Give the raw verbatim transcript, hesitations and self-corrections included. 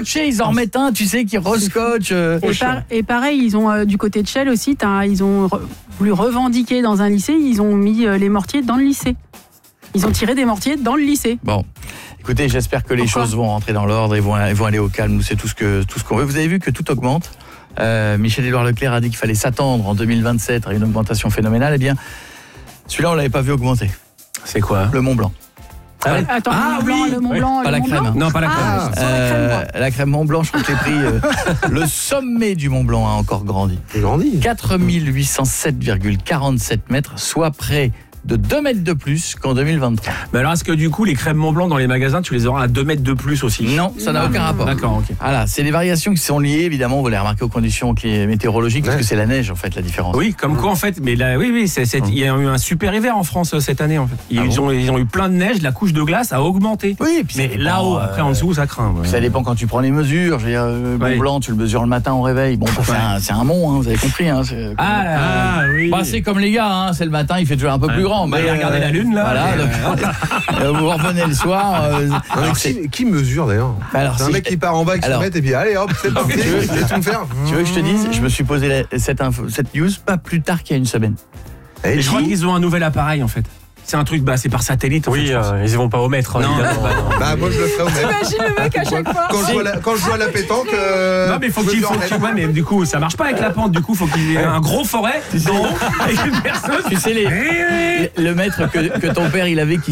scotché, ils en remettent un, tu sais, qui rescotche. Euh... Et, par, et pareil, ils ont euh, du côté de Shell aussi, ils ont re, voulu revendiquer dans un lycée, ils ont mis euh, les mortiers dans le lycée. Ils ont tiré des mortiers dans le lycée. Bon, écoutez, j'espère que les Pourquoi choses vont rentrer dans l'ordre et vont, vont aller au calme. Nous, c'est tout ce que tout ce qu'on veut. Vous avez vu que tout augmente. Euh, Michel-Édouard Leclerc a dit qu'il fallait s'attendre en deux mille vingt-sept à une augmentation phénoménale. Eh bien, celui-là, on l'avait pas vu augmenter. C'est quoi ? Le Mont Blanc. Ah, ouais. Attends, ah, le Mont Blanc, oui. le Mont Blanc, pas le la Mont crème. Blanc. Non, pas la crème. Ah, euh, la crème, la crème Mont Blanc, je crois que les prix. Euh, le sommet du Mont Blanc a encore grandi. Il grandit. quatre mille huit cent sept virgule quarante-sept mètres, soit près de deux mètres de plus qu'en deux mille vingt-trois. Mais alors, est-ce que du coup, les crèmes Mont Blanc dans les magasins, tu les auras à deux mètres de plus aussi ? Non, ça n'a aucun rapport. D'accord, ok. Voilà, c'est des variations qui sont liées, évidemment, vous les remarquez aux conditions météorologiques, parce ouais. que c'est la neige, en fait, la différence. Oui, comme quoi, en fait, mais là, oui, oui, c'est, c'est, il y a eu un super hiver en France cette année, en fait. Ils, Ah bon bon ont, ils ont eu plein de neige, la couche de glace a augmenté. Oui, et puis mais là-haut, après, en dessous, ça craint. Ouais. Ça dépend quand tu prends les mesures. Je veux dire, euh, Mont Oui. Blanc, tu le mesures le matin au réveil. Bon, c'est, un, c'est un mont, hein, vous avez compris. Hein, c'est, Ah, ah, oui. bah, c'est comme les gars, hein, c'est le matin, il fait toujours un peu ouais. plus grand. Bah, mais regardez la lune, là. Voilà, donc, euh, vous revenez le soir. Euh, Non, mais alors, qui, qui mesure d'ailleurs alors, C'est un si mec je... qui part en bas avec alors, son mètre et puis allez hop, c'est parti, je vais tout me faire. Tu veux que je te dise, je me suis posé la, cette, info, cette news pas plus tard qu'il y a une semaine. Et je crois qu'ils ont un nouvel appareil, en fait. C'est un truc, bah, c'est par satellite. En oui, fait, euh, ils y vont pas au mètre. Non, évidemment. bah, non. Bah moi je le ferai au mètre. T'imagines le mec à chaque fois. Quand je joue à la, quand je joue à la pétanque. Euh, Non mais faut qu'il faut qu'il... ouais mais du coup ça marche pas avec la pente, du coup faut qu'il y ait un gros forêt d'en haut avec une personne. Tu sais les, le maître que, que ton père il avait qui